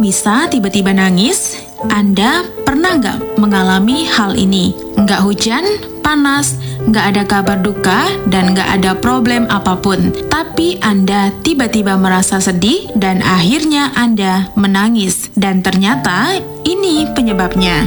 Kok bisa tiba-tiba nangis? Anda pernah nggak mengalami hal ini? Nggak hujan, panas, nggak ada kabar duka, dan nggak ada problem apapun. Tapi Anda tiba-tiba merasa sedih dan akhirnya Anda menangis. Dan ternyata ini penyebabnya.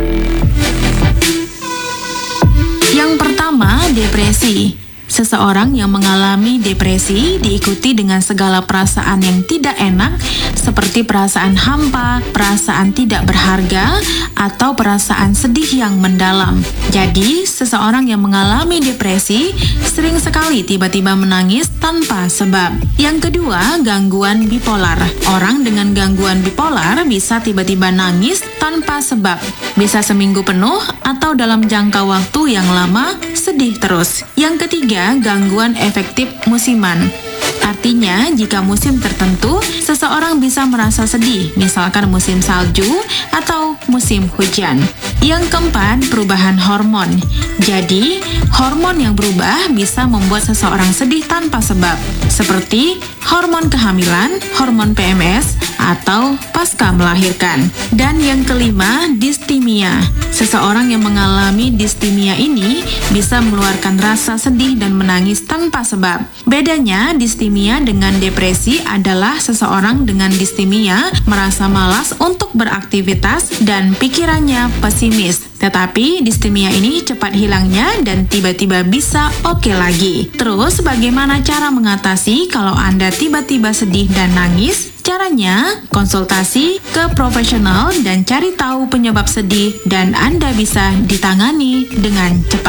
Yang pertama, depresi. Seseorang yang mengalami depresi diikuti dengan segala perasaan yang tidak enak, seperti perasaan hampa, perasaan tidak berharga, atau perasaan sedih yang mendalam. Jadi, seseorang yang mengalami depresi sering sekali tiba-tiba menangis tanpa sebab. Yang kedua, gangguan bipolar. Orang dengan gangguan bipolar bisa tiba-tiba nangis tanpa sebab. Bisa seminggu penuh atau dalam jangka waktu yang lama sedih terus. Yang ketiga, gangguan efektif musiman. Artinya, jika musim tertentu, seseorang bisa merasa sedih, misalkan musim salju atau musim hujan. Yang keempat, perubahan hormon. Jadi, hormon yang berubah bisa membuat seseorang sedih tanpa sebab, seperti hormon kehamilan, hormon PMS, atau pasca melahirkan. Dan yang kelima, distimia. Seseorang yang mengalami distimia ini bisa mengeluarkan rasa sedih dan menangis tanpa sebab. Bedanya, distimia dengan depresi adalah seseorang dengan distimia merasa malas untuk beraktivitas dan pikirannya pesimis. Tetapi distimia ini cepat hilangnya dan tiba-tiba bisa oke lagi. Terus bagaimana cara mengatasi kalau Anda tiba-tiba sedih dan nangis? Caranya, konsultasi ke profesional dan cari tahu penyebab sedih dan Anda bisa ditangani dengan cepat.